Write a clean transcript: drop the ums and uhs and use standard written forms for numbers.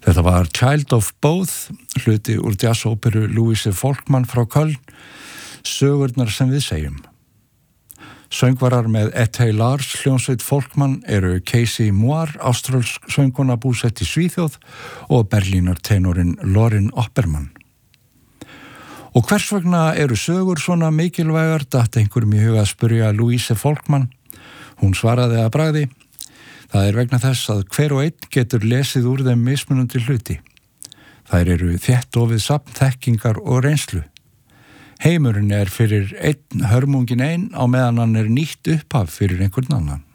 Þetta var Child of Both, hluti úr jazzóperu Louise Folkmann frá Köln, sögurnar sem við segjum. Söngvarar með Ethel Lars hljómsveit Folkmann eru Casey Moir, áströlsk söngkona búsett í Svíþjóð og Berlínar tenorin Lorin Oppermann. Og hvers vegna eru sögur svona mikilvægar, datt einhverjum í huga að spyrja Louise Folkmann. Hún svaraði að bragði: það er vegna þess að hver og einn getur lesið úr þeim mismunandi hluti. Þær eru þéttofið safn þekkingar og reynslu. Heimurinn er fyrir einn hörmungin ein á meðan hann er nýtt upphaf fyrir einhvern annan.